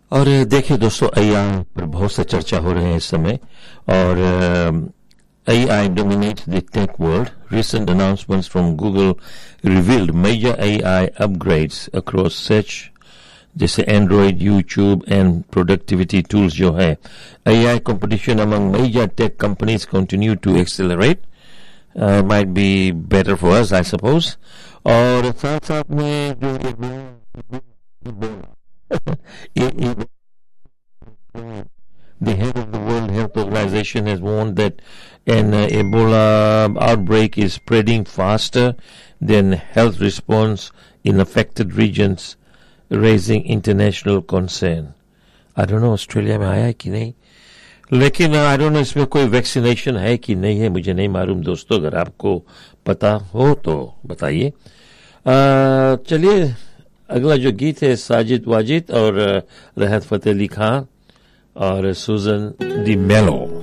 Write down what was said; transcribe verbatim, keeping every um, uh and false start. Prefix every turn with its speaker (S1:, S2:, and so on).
S1: और देखिए दोस्तों, एआई पर बहुत सा चर्चा हो रहे हैं इस समय और AI dominates the tech world. Recent announcements from Google revealed major A I upgrades across search, जैसे Android, YouTube and productivity tools जो है. A I competition among major tech companies continue to accelerate. Uh, might be better for us, I suppose. और साथ साथ में जो ये the head of the World Health Organization has warned that an uh, Ebola outbreak is spreading faster than health response in affected regions, raising international concern. I don't know Australia में आया है कि नहीं, लेकिन आई डोंट नो इसमें कोई vaccination है कि नहीं है, मुझे नहीं मालूम दोस्तों. अगर आपको पता हो तो बताइए. चलिए, अगला जो गीत है साजिद वाजिद और राहत फतेह अली खान और सुजन दी मेलो.